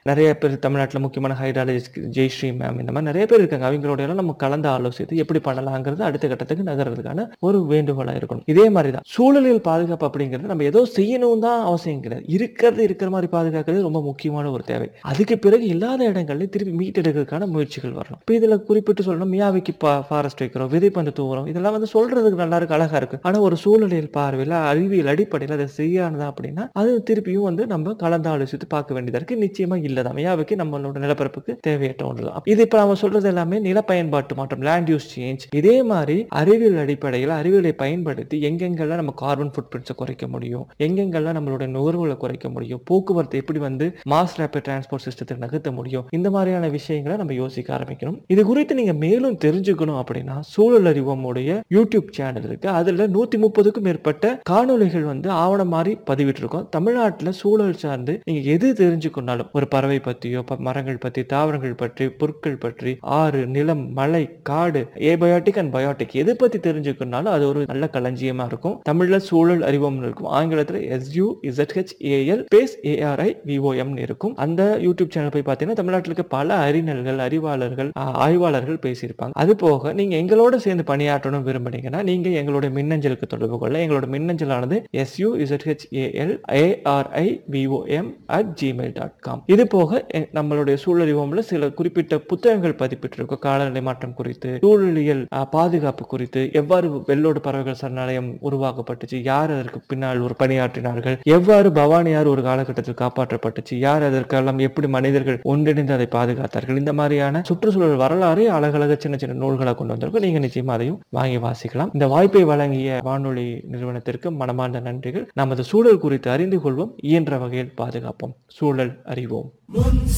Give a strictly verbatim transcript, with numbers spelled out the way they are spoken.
நிறைய பேர் தமிழ்நாட்டுல முக்கியமான ஹைட்ராலஜிஸ்ட் ஜெயஸ்ரீ மேம் இந்த மாதிரி நிறைய பேர் இருக்காங்க. அவங்களோட எல்லாம் நம்ம கலந்து ஆலோசித்து எப்படி பண்ணலாங்கிறது அடுத்த கட்டத்துக்கு நகர்றதுக்கான ஒரு வேண்டுகோளா இருக்கணும். இதே மாதிரிதான் சூழலியல் பாதுகாப்பு அப்படிங்கிறது நம்ம ஏதோ செய்யணும் தான் அவசியம் கிடையாது. இருக்கிறது இருக்கிற மாதிரி பாதுகாக்கிறது ரொம்ப முக்கியமான ஒரு தேவை. அதுக்கு பிறகு இல்லாத இடங்கள்ல திருப்பி மீட்டெடுக்கிறதுக்கான முயற்சிகள் வரணும். இப்போ இதுல குறிப்பிட்டு சொல்லணும், மியாவிக்கு ஃபாரஸ்ட் வைக்கிறோம், விதைப்பந்து தூவுறோம், இதெல்லாம் வந்து சொல்றதுக்கு நல்லா இருக்கு, அழகா இருக்கு. ஆனா ஒரு சூழலியல் பார்வையில அறிவியல் அடிப்படையில் அதை சரியானதா அப்படின்னா அது திருப்பியும் வந்து நம்ம கலந்து ஆலோசித்து பார்க்க வேண்டியதா இருக்கு. நிச்சயமா இல்லதான். மியாவுக்கு நம்மளோட நிலப்பரப்புக்கு தேவையற்ற ஒன்றுதான். இது இப்ப நம்ம சொல்றது எல்லாமே நில பயன்பாட்டு மாற்றம், லேண்ட் யூஸ் சேஞ்ச். இதே மாதிரி அறிவியல் அடிப்படையில் அறிவியலை பயன்படுத்தி எங்கெங்கெல்லாம் நம்ம கார்பன் ஃபுட் பிரிண்ட்ஸை குறைக்க முடியும், எங்கெங்கெல்லாம் நம்மளோட நுகர்வுகளை குறைக்க முடியும், போக்குவரத்து எப்படி வந்து மாஸ் ரேபிட் டிரான்ஸ்போர்ட் சிஸ்டத்துக்கு நகர்த்த முடியும், இந்த மாதிரியான விஷயங்களை நம்ம யோசிக்க ஆரம்பிக்கணும். இது குறித்து நீங்க மேலும் தெரிஞ்சுக்கணும் அப்படின்னா சூழல் அறிவோமுடைய யூடியூப் சேனல் இருக்கு. அதுல நூத்தி முப்பதுக்கும் மேற்பட்ட காணொலிகள் வந்து ஆவணம் மாதிரி பதிவிட்டு இருக்கோம். தமிழ்நாட்டுல சூழல் சார்ந்து நீங்க எது தெரிஞ்சுக்கொண்டாலும், ஒரு பறவை பத்தியோ, மரங்கள் பத்தி, தாவரங்கள் பற்றி, பொருட்கள் பற்றி, ஆறு, நிலம், மலை, காடு, ஏபயோட்டிக் அண்ட் பயோட்டிக் எதை பத்தி தெரிஞ்சுக்கொண்டாலும் அது ஒரு நல்ல களஞ்சியமா இருக்கும். தமிழ்ல சூழல் அறிவோம் இருக்கும், ஆங்கிலத்துல S you Z H A L space A R I V O M இருக்கும். அந்த யூடியூப் சேனல் போய் பார்த்தீங்கன்னா தமிழ்நாட்டில் இருக்க பல அறிஞர்கள், அறிவாளர்கள், ஆய்வாளர்கள் பேசியிருப்பாங்க. அது போக நீங்க எங்களோட சேர்ந்து பணியாற்றணும் விரும்புனீங்கன்னா நீங்க எங்களுடைய மின்னஞ்சலுக்கு தொடர்பு கொள்ள. எங்களோட மின்னஞ்சலானது S you Z H A L A R I V O M at Gmail dot com. இது போக நம்மளுடைய சூழறிவோம்ல சில குறிப்பிட்ட புத்தகங்கள் பதிப்பிட்டிருக்கும். காலநிலை மாற்றம் குறித்து, சூழலியல் பாதுகாப்பு குறித்து, எவ்வாறு வெள்ளோடு பறவைகள் சரணாலயம் உருவாக்கப்பட்டுச்சு, யார் அதற்கு பின்னால் ஒரு பணியாற்றினார்கள், எவ்வாறு பவானியார் ஒரு காலகட்டத்தில் காப்பாற்றப்பட்டுச்சு, யார் அதற்கெல்லாம் எப்படி மனிதர்கள் ஒன்றிணைந்து அதை பாதுகாத்தார்கள், இந்த மாதிரியான சுற்றுச்சூழல் வரலாறு அழகழக சின்ன சின்ன நூல்களை கொண்டு வந்திருக்கும். நீங்க நிச்சயமா அதையும் வாங்கி வாசிக்கலாம். இந்த வாய்ப்பை வழங்கிய வானொலி நிறுவனத்திற்கு மனமார்ந்த நன்றிகள். நமது சூழல் குறித்து அறிந்து கொள்வோம், இயன்ற வகையில் பாதுகாப்போம். சூழல் அறிவோம்.